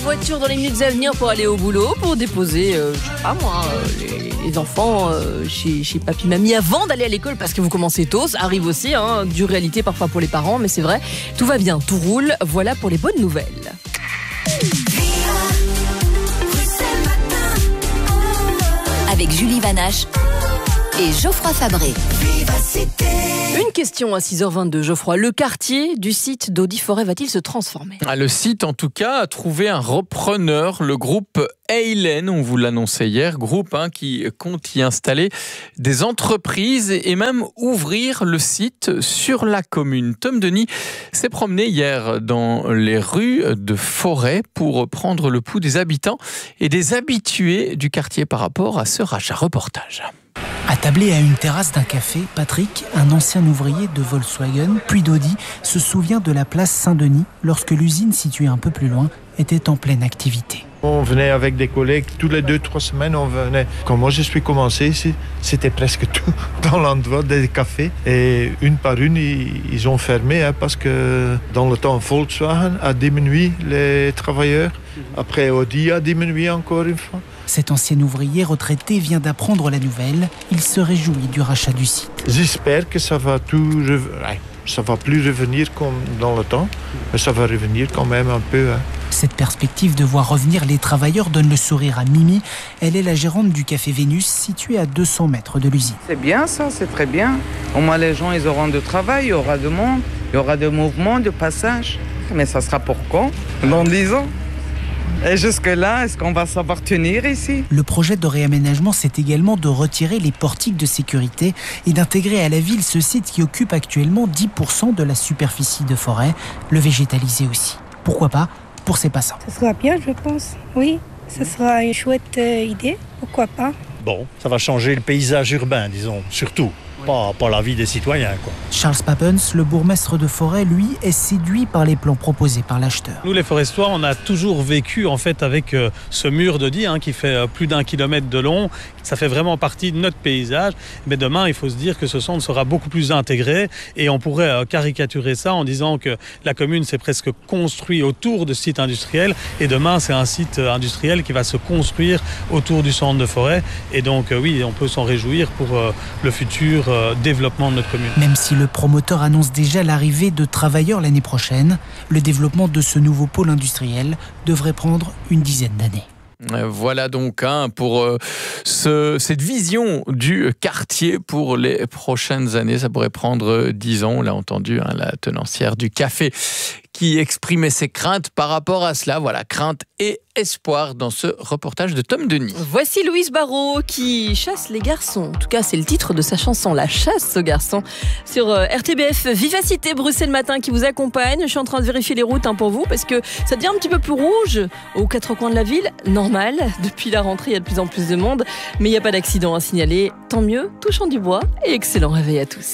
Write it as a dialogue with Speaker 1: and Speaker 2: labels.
Speaker 1: voiture dans les minutes à venir pour aller au boulot, pour déposer, les enfants chez papy, mamie avant d'aller à l'école parce que vous commencez tôt. Ça arrive aussi, dure réalité parfois pour les parents, mais c'est vrai, tout va bien, tout roule. Voilà pour les bonnes nouvelles.
Speaker 2: Avec Julie Vanache et Geoffroy Fabré.
Speaker 1: Une question à 6h22, Geoffroy. Le quartier du site d'Audi Forêt va-t-il se transformer ?
Speaker 3: Le site, en tout cas, a trouvé un repreneur, le groupe Eilen, on vous l'annonçait hier, groupe qui compte y installer des entreprises et même ouvrir le site sur la commune. Tom Denis s'est promené hier dans les rues de Forêt pour prendre le pouls des habitants et des habitués du quartier par rapport à ce rachat. Reportage.
Speaker 4: Attablé à une terrasse d'un café, Patrick, un ancien ouvrier de Volkswagen, puis d'Audi, se souvient de la place Saint-Denis lorsque l'usine située un peu plus loin était en pleine activité.
Speaker 5: On venait avec des collègues, tous les 2-3 semaines, on venait. Quand moi je suis commencé ici, c'était presque tout dans l'endroit des cafés. Et une par une, ils ont fermé parce que dans le temps, Volkswagen a diminué les travailleurs. Après, Audi a diminué encore une fois.
Speaker 4: Cet ancien ouvrier retraité vient d'apprendre la nouvelle. Il se réjouit du rachat du site.
Speaker 5: J'espère que ça va ça va plus revenir comme dans le temps, mais ça va revenir quand même un peu.
Speaker 4: Cette perspective de voir revenir les travailleurs donne le sourire à Mimi. Elle est la gérante du Café Vénus, situé à 200 mètres de l'usine.
Speaker 6: C'est bien ça, c'est très bien. Au moins les gens, ils auront du travail, il y aura de monde, il y aura de mouvements, de passage. Mais ça sera pour quand ? Dans 10 ans ? Et jusque-là, est-ce qu'on va savoir tenir ici ?
Speaker 4: Le projet de réaménagement, c'est également de retirer les portiques de sécurité et d'intégrer à la ville ce site qui occupe actuellement 10% de la superficie de Forêt, le végétaliser aussi. Pourquoi pas pour ses passants.
Speaker 7: Ce sera bien, je pense. Oui, ce sera une chouette idée. Pourquoi pas ?
Speaker 8: Bon, ça va changer le paysage urbain, disons, surtout. Pas la vie des citoyens, quoi.
Speaker 4: Charles Papens, le bourgmestre de Forêt, lui, est séduit par les plans proposés par l'acheteur.
Speaker 9: Nous, les Forestois, on a toujours vécu en fait avec ce mur d'Audi qui fait plus d'1 kilomètre de long. Ça fait vraiment partie de notre paysage. Mais demain, il faut se dire que ce centre sera beaucoup plus intégré et on pourrait caricaturer ça en disant que la commune s'est presque construite autour de ce site industriel et demain, c'est un site industriel qui va se construire autour du centre de Forêt. Et donc, oui, on peut s'en réjouir pour le futur développement de notre commune.
Speaker 4: Même si le promoteur annonce déjà l'arrivée de travailleurs l'année prochaine, le développement de ce nouveau pôle industriel devrait prendre une dizaine d'années.
Speaker 3: Voilà donc pour cette vision du quartier pour les prochaines années. Ça pourrait prendre 10 ans, on l'a entendu, la tenancière du café qui exprimait ses craintes par rapport à cela. Voilà, crainte et espoir dans ce reportage de Tom Denis.
Speaker 1: Voici Louise Barrault qui chasse les garçons. En tout cas, c'est le titre de sa chanson, La chasse aux garçons. Sur RTBF Vivacité Bruxelles Matin qui vous accompagne. Je suis en train de vérifier les routes pour vous parce que ça devient un petit peu plus rouge aux 4 coins de la ville. Normal, depuis la rentrée, il y a de plus en plus de monde. Mais il n'y a pas d'accident à signaler. Tant mieux, touchons du bois et excellent réveil à tous.